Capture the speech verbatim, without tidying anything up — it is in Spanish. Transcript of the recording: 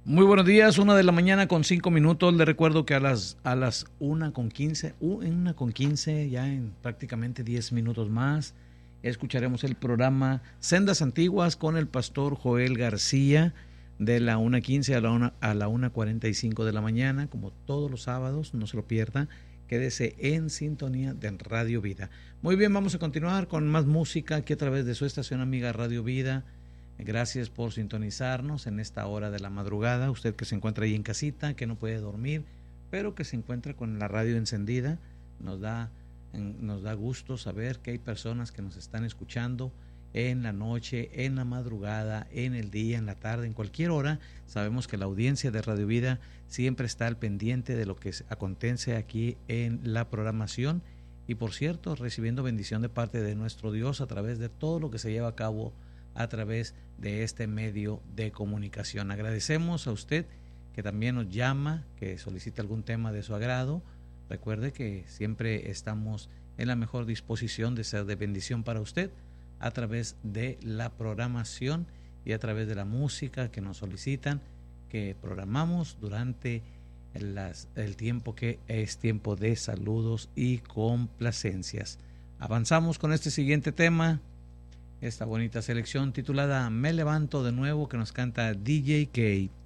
Muy buenos días, una de la mañana con cinco minutos. Le recuerdo que a las a las una con quince, uh, en una con quince, ya en prácticamente diez minutos más, escucharemos el programa Sendas Antiguas con el pastor Joel García de la una quince a la una, a la una cuarenta y cinco de la mañana, como todos los sábados, no se lo pierda. Quédese en sintonía de Radio Vida. Muy bien, vamos a continuar con más música aquí a través de su estación amiga Radio Vida. Gracias por sintonizarnos en esta hora de la madrugada. Usted que se encuentra ahí en casita, que no puede dormir, pero que se encuentra con la radio encendida, nos da, nos da gusto saber que hay personas que nos están escuchando en la noche, en la madrugada, en el día, en la tarde, en cualquier hora. Sabemos que la audiencia de Radio Vida siempre está al pendiente de lo que acontece aquí en la programación y, por cierto, recibiendo bendición de parte de nuestro Dios a través de todo lo que se lleva a cabo a través de este medio de comunicación. Agradecemos a usted que también nos llama, que solicita algún tema de su agrado. Recuerde que siempre estamos en la mejor disposición de ser de bendición para usted a través de la programación y a través de la música que nos solicitan, que programamos durante las, el tiempo que es tiempo de saludos y complacencias. Avanzamos con este siguiente tema, esta bonita selección titulada Me Levanto de Nuevo, que nos canta D J K.